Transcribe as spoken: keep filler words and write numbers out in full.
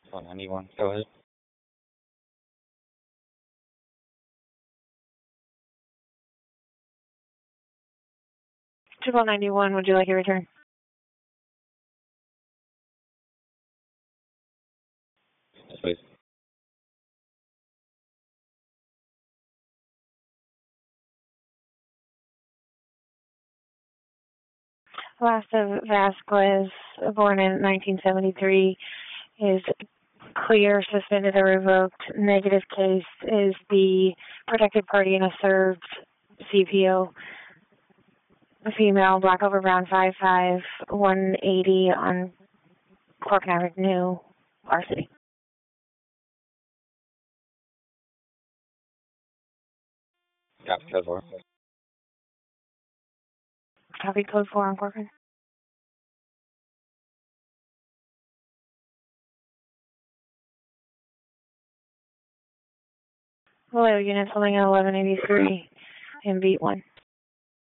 one ninety-one, go ahead. Triple ninety-one, would you like your return? Yes, please. Last of Vasquez, born in nineteen seventy-three, is clear, suspended, or revoked. Negative case is the protected party in a served C P O. Female, black over brown, five five, one eighty on Cork Avenue, our city. Copy code four. Copy code four on Corcoran. Hello, units holding at eleven eighty-three and beat one.